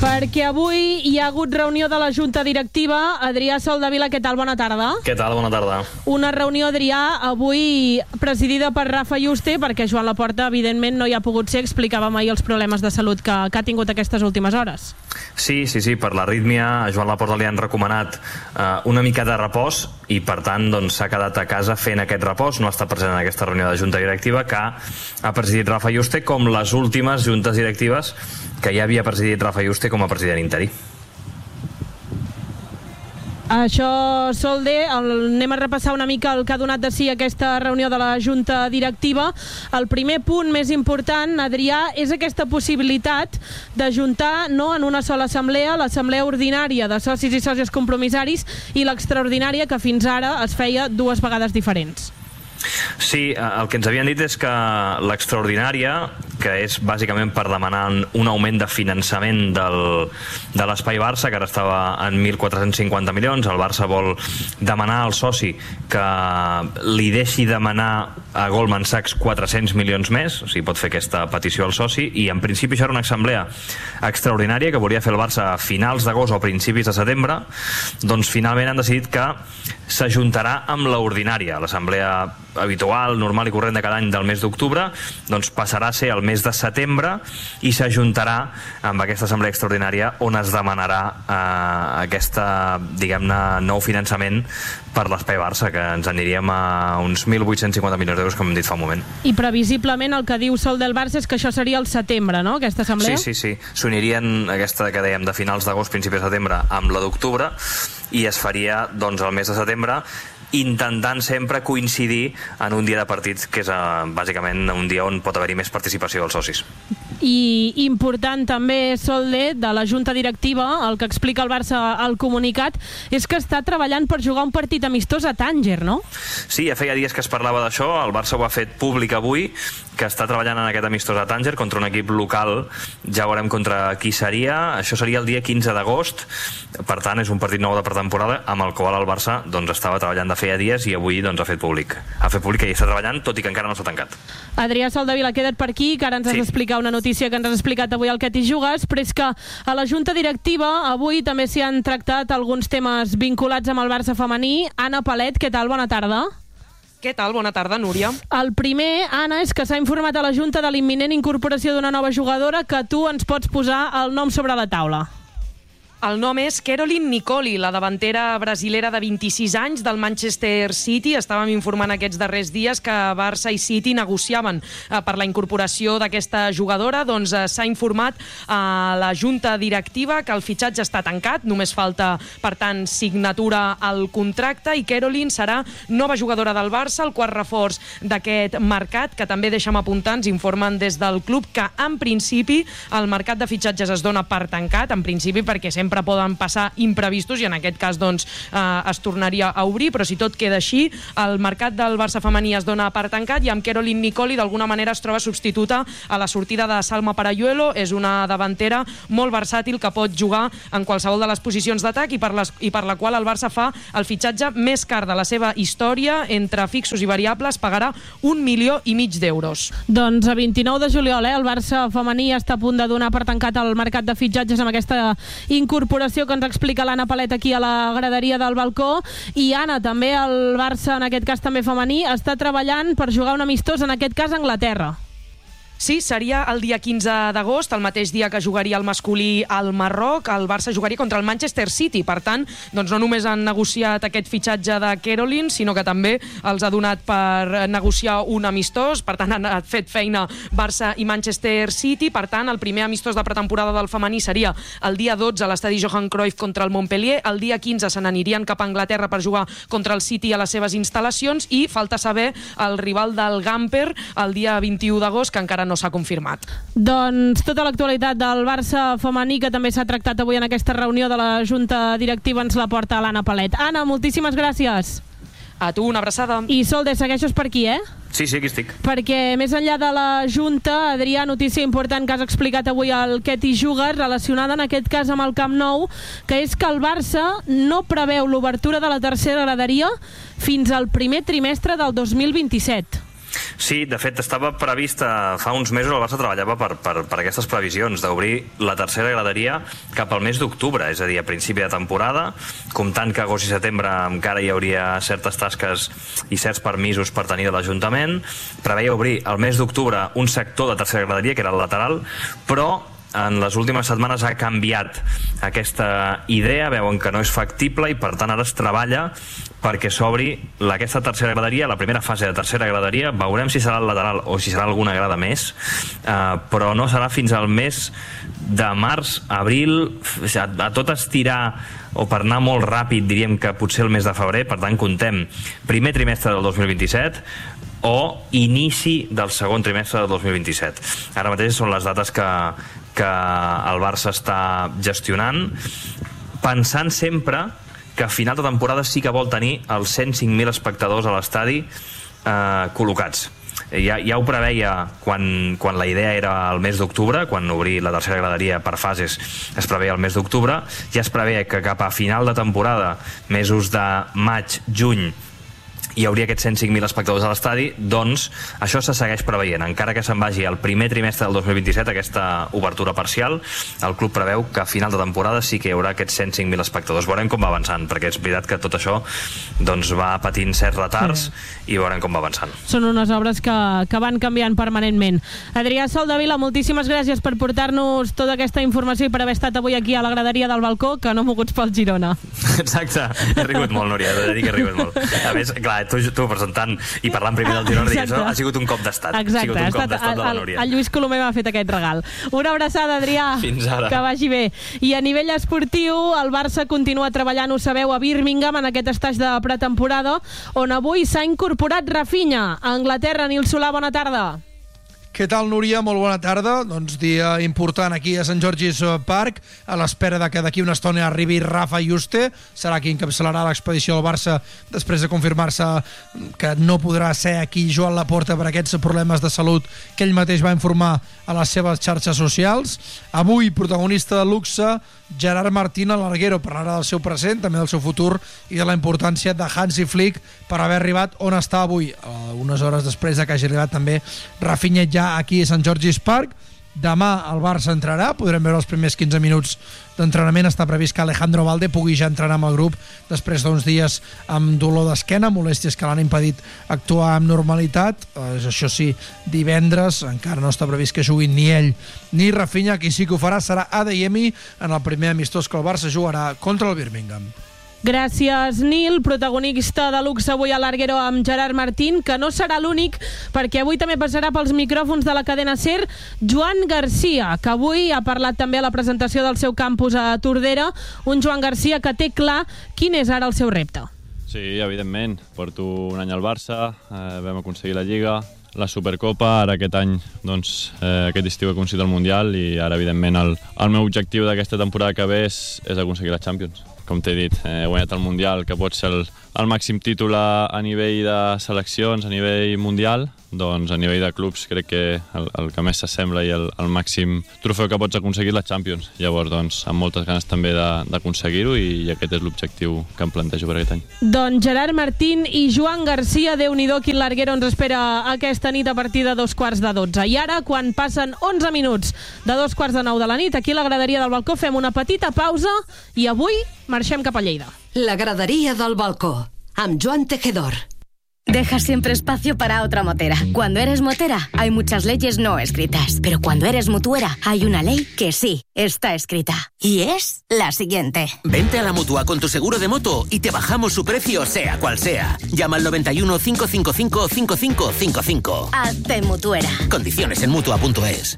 Perquè avui hi ha hagut reunió de la Junta Directiva. Adrià Soldevila, què tal? Bona tarda. Què tal? Bona tarda. Una reunió, Adrià, avui presidida per Rafa Yuste, perquè Joan Laporta, evidentment, no hi ha pogut ser. Explicàvem ahir els problemes de salut que ha tingut aquestes últimes hores. Sí, per l'arrítmia a Joan Laporta li han recomanat una mica de repòs i, per tant, s'ha quedat a casa fent aquest repòs. No ha estat present en aquesta reunió de Junta Directiva que ha presidit Rafa Yuste, com les últimes juntes directives que ja havia presidit Rafa Yuste com a president interí. Això, Solde, anem a repassar una mica el que ha donat de si aquesta reunió de la Junta Directiva. El primer punt més important, Adrià, és aquesta possibilitat d'ajuntar no en una sola assemblea, l'assemblea ordinària de socis i sòcies compromissaris i l'extraordinària, que fins ara es feia dues vegades diferents. Sí, el que ens havien dit és que l'extraordinària, que és bàsicament per demanar un augment de finançament de l'Espai Barça, que ara estava en 1.450 milions, el Barça vol demanar al soci que li deixi demanar a Goldman Sachs 400 milions més, o sigui, pot fer aquesta petició al soci, i en principi això era una assemblea extraordinària que volia fer el Barça a finals d'agost o principis de setembre. Doncs finalment han decidit que s'ajuntarà amb l'ordinària, l'assemblea habitual, normal i corrent de cada any del mes d'octubre, doncs passarà a ser el mes de setembre i s'ajuntarà amb aquesta assemblea extraordinària on es demanarà aquesta, diguem-ne, nou finançament per l'Espai Barça, que ens aniríem a uns 1.850 milions d'euros, com hem dit fa un moment. I previsiblement el que diu Sol del Barça és que això seria el setembre, no?, aquesta assemblea? Sí. S'unirien aquesta que dèiem de finals d'agost, principis de setembre, amb la d'octubre, i es faria doncs el mes de setembre, intentant sempre coincidir en un dia de partits que és bàsicament un dia on pot haver-hi més participació dels socis. I important també, Solde, de la Junta Directiva, el que explica el Barça al comunicat, és que està treballant per jugar un partit amistós a Tànger, no? Sí, ja feia dies que es parlava d'això, el Barça ho ha fet públic avui, que està treballant en aquest amistós a Tànger contra un equip local, ja veurem contra qui seria, això seria el dia 15 d'agost, per tant és un partit nou de pretemporada amb el qual el Barça estava treballant de feia dies i avui ha fet públic que hi està treballant, tot i que encara no s'ha tancat. Adrià Soldevila, queda't per aquí, que ara ens has d'explicar una notícia que ens has explicat avui al Que t'hi jugues, però és que a la Junta Directiva avui també s'hi han tractat alguns temes vinculats amb el Barça femení. Anna Palet, què tal? Bona tarda. Què tal? Bona tarda, Núria. El primer, Anna, és que s'ha informat a la Junta de l'imminent incorporació d'una nova jugadora, que tu ens pots posar el nom sobre la taula. El nom és Caroline Nicoli, la davantera brasilera de 26 anys del Manchester City. Estàvem informant aquests darrers dies que Barça i City negociaven per la incorporació d'aquesta jugadora. Doncs s'ha informat a la Junta Directiva que el fitxatge està tancat, només falta, per tant, signatura al contracte, i Caroline serà nova jugadora del Barça, el quart reforç d'aquest mercat, que també deixem apuntar, ens informen des del club que en principi el mercat de fitxatges es dona per tancat, en principi perquè sempre poden passar imprevistos i en aquest cas es tornaria a obrir, però si tot queda així, el mercat del Barça femení es dona per tancat i amb Caroline Nicoli d'alguna manera es troba substituta a la sortida de Salma Parayuelo. És una davantera molt versàtil que pot jugar en qualsevol de les posicions d'atac i per la qual el Barça fa el fitxatge més car de la seva història. Entre fixos i variables pagarà 1,5 milions d'euros. Doncs a 29 de juliol, el Barça femení està a punt de donar per tancat el mercat de fitxatges amb aquesta incorporació que ens explica l'Anna Palet aquí a la graderia del balcó. I Anna, també el Barça, en aquest cas també femení, està treballant per jugar un amistós, en aquest cas a Anglaterra. Sí, seria el dia 15 d'agost, el mateix dia que jugaria el masculí al Marroc. El Barça jugaria contra el Manchester City. Per tant, no només han negociat aquest fitxatge de Caroline, sinó que també els ha donat per negociar un amistós. Per tant, han fet feina Barça i Manchester City. Per tant, el primer amistós de pretemporada del femení seria el dia 12 a l'estadi Johan Cruyff contra el Montpellier. El dia 15 se n'anirien cap a Anglaterra per jugar contra el City a les seves instal·lacions, i falta saber el rival del Gamper el dia 21 d'agost, que encara no s'ha confirmat. Doncs tota l'actualitat del Barça femení, que també s'ha tractat avui en aquesta reunió de la Junta Directiva, ens la porta l'Anna Palet. Anna, moltíssimes gràcies. A tu, una abraçada. I Solde, segueixes per aquí, Sí, aquí estic. Perquè més enllà de la Junta, Adrià, notícia important que has explicat avui al Que t'hi jugues, relacionada en aquest cas amb el Camp Nou, que és que el Barça no preveu l'obertura de la tercera graderia fins al primer trimestre del 2027. Sí, de fet, estava prevista fa uns mesos, el Barça treballava per aquestes previsions d'obrir la tercera graderia cap al mes d'octubre, és a dir, a principi de temporada, comptant que agost i setembre encara hi hauria certes tasques i certs permisos per tenir de l'Ajuntament. Preveia obrir al mes d'octubre un sector de tercera graderia, que era el lateral, però en les últimes setmanes ha canviat aquesta idea, veuen que no és factible i per tant ara es treballa perquè s'obri aquesta tercera graderia, la primera fase de tercera graderia. Veurem si serà el lateral o si serà alguna grada més, però no serà fins al mes de març, abril, a tot estirar o per anar molt ràpid diríem que potser el mes de febrer, per tant contem primer trimestre del 2027 o inici del segon trimestre del 2027. Ara mateix són les dates que el Barça està gestionant, pensant sempre que a final de temporada sí que vol tenir els 105.000 espectadors a l'estadi col·locats. Ja ho preveia quan la idea era el mes d'octubre, quan obrir la tercera graderia per fases es preveia el mes d'octubre, ja es preveia que cap a final de temporada, mesos de maig, juny, hi hauria aquests 105.000 espectadors a l'estadi, doncs això se segueix preveient. Encara que se'n vagi al primer trimestre del 2027 aquesta obertura parcial, el club preveu que a final de temporada sí que hi haurà aquests 105.000 espectadors. Veurem com va avançant, perquè és veritat que tot això doncs, va patint certs retards i veurem com va avançant. Són unes obres que van canviant permanentment. Adrià Soldevila, moltíssimes gràcies per portar-nos tota aquesta informació i per haver estat avui aquí a la graderia del balcó, que no moguts pel Girona. Exacte, he rigut molt, Núria, he de dir que he rigut molt. A més, clar, tu presentant i parlant primer del Girona, això ha sigut un cop d'estat. Exacte, ha sigut un cop d'estat de la Núria. El Lluís Colomer m'ha fet aquest regal. Una abraçada, Adrià. Fins ara. Que vagi bé. I a nivell esportiu, el Barça continua treballant, ho sabeu, a Birmingham, en aquest estatge de pretemporada, on avui s'ha incorporat Rafinha. A Anglaterra, Nil Solà, bona tarda. Què tal, Núria? Molt bona tarda. Doncs dia important aquí a Sant George's Park, a l'espera de que d'aquí una estona arribi Rafa Juste. Serà qui encapçalarà l'expedició del Barça després de confirmar-se que no podrà ser aquí Joan Laporta per aquests problemes de salut que ell mateix va informar a les seves xarxes socials. Avui, protagonista de luxe, Gerard Martín a l'Arguero. Parlarà del seu present, també del seu futur i de la importància de Hansi Flick per haver arribat on està avui, unes hores després de que hagi arribat també Rafinha ja aquí a Sant George's Park. Demà el Barça entrarà, podrem veure els primers 15 minuts d'entrenament. Està previst que Alejandro Valde pugui ja entrenar amb el grup després d'uns dies amb dolor d'esquena, molèsties que l'han impedit actuar amb normalitat. Això sí, divendres encara no està previst que juguin ni ell ni Rafinha. Qui sí que ho farà serà Adeyemi en el primer amistós que el Barça jugarà contra el Birmingham. Gràcies, Nil. Protagonista de luxe avui a l'Arguero amb Gerard Martín, que no serà l'únic, perquè avui també passarà pels micròfons de la cadena SER Joan Garcia, que avui ha parlat també a la presentació del seu campus a Tordera. Un Joan Garcia que té clar quin és ara el seu repte. Sí, evidentment. Porto un any al Barça, vam aconseguir la Lliga, la Supercopa, ara aquest any, doncs, aquest estiu he aconseguit el Mundial i ara, evidentment, el meu objectiu d'aquesta temporada que ve és aconseguir la Champions. Com t'he dit, he guanyat el Mundial, que pot ser el màxim títol a nivell de seleccions, a nivell mundial. Doncs a nivell de clubs crec que el que més s'assembla i el màxim trofeu que pots aconseguir és la Champions. Llavors, doncs, amb moltes ganes també d'aconseguir-ho i aquest és l'objectiu que em plantejo per aquest any. Doncs Gerard Martín i Joan Garcia, Déu-n'hi-do, quin l'Arguero ens espera aquesta nit a partir de 12:45. I ara, quan passen 11 minuts de 9:15 de la nit, aquí a la graderia del balcó fem una petita pausa i avui marxem cap a Lleida. La gradería del balcó, amb Joan Tejedor. Deja siempre espacio para otra motera. Cuando eres motera, hay muchas leyes no escritas. Pero cuando eres mutuera, hay una ley que sí está escrita. Y es la siguiente. Vente a la Mutua con tu seguro de moto y te bajamos su precio sea cual sea. Llama al 91 555 5555. Hazte mutuera. Condiciones en Mutua.es.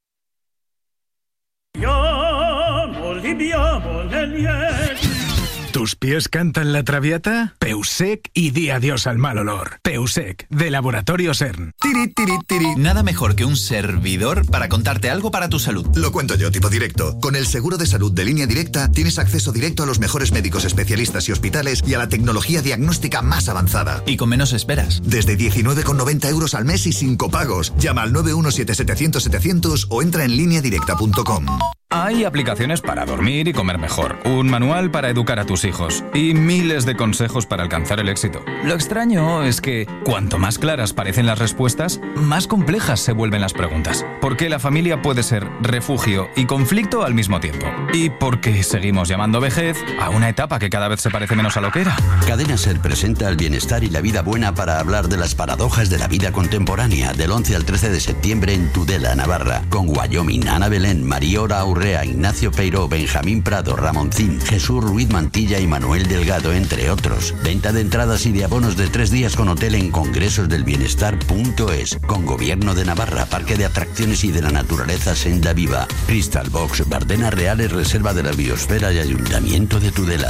¿Tus pies cantan la traviata? Peusec y di adiós al mal olor. Peusec, de Laboratorio CERN. Tiri, tiri, tiri. Nada mejor que un servidor para contarte algo para tu salud. Lo cuento yo, tipo directo. Con el seguro de salud de Línea Directa tienes acceso directo a los mejores médicos especialistas y hospitales y a la tecnología diagnóstica más avanzada. Y con menos esperas. Desde 19,90 euros al mes y sin copagos. Llama al 917 700 700 o entra en lineadirecta.com. Hay aplicaciones para dormir y comer mejor, un manual para educar a tus hijos y miles de consejos para alcanzar el éxito. Lo extraño es que cuanto más claras parecen las respuestas, más complejas se vuelven las preguntas. Porque la familia puede ser refugio y conflicto al mismo tiempo. Y porque seguimos llamando vejez a una etapa que cada vez se parece menos a lo que era. Cadena SER presenta el bienestar y la vida buena para hablar de las paradojas de la vida contemporánea del 11 al 13 de septiembre en Tudela, Navarra, con Wyoming, Ana Belén, Mariora Urrea, Ignacio Peiró, Benjamín Prado, Ramoncín, Jesús Ruiz Mantilla y Manuel Delgado, entre otros. Venta de entradas y de abonos de 3 días con hotel en congresosdelbienestar.es, con Gobierno de Navarra, Parque de Atracciones y de la Naturaleza Senda Viva, Crystal Box, Bardenas Reales, Reserva de la Biosfera y Ayuntamiento de Tudela.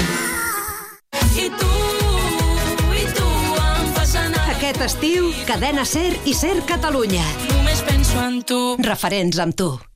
Aquest estiu, Cadena SER i SER Catalunya. Només penso en tu. Referents amb tu.